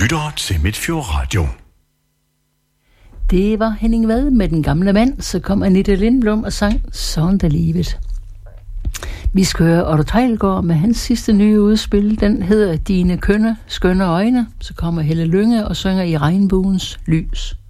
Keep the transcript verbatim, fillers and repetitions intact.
lytter til Midtfjord Radio. Det var Henning Vad med Den Gamle Mand. Så kom Anita Lindblom og sang Sådan der livet. Vi skal høre Otto Teilgaard med hans sidste nye udspil. Den hedder Dine kønne, skønne øjne. Så kommer Helle Lynge og synger I regnbuens lys.